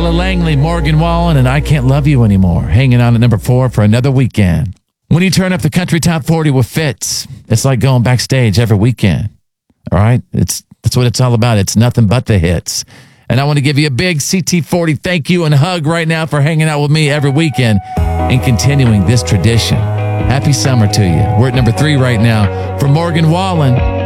Ella Langley, Morgan Wallen, and I Can't Love You Anymore. Hanging on at number 4 for another weekend. When you turn up the Country Top 40 with Fitz, it's like going backstage every weekend. All right? That's what it's all about. It's nothing but the hits. And I want to give you a big CT40 thank you and hug right now for hanging out with me every weekend and continuing this tradition. Happy summer to you. We're at number 3 right now for Morgan Wallen.